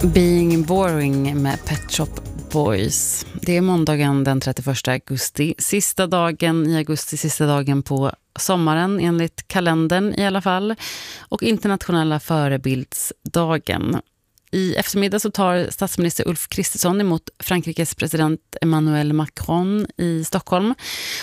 Being Boring med Pet Shop Boys. Det är måndagen den 31 augusti. Sista dagen i augusti, sista dagen på sommaren enligt kalendern i alla fall. Och internationella förebildsdagen. I eftermiddag så tar statsminister Ulf Kristersson emot Frankrikes president Emmanuel Macron i Stockholm.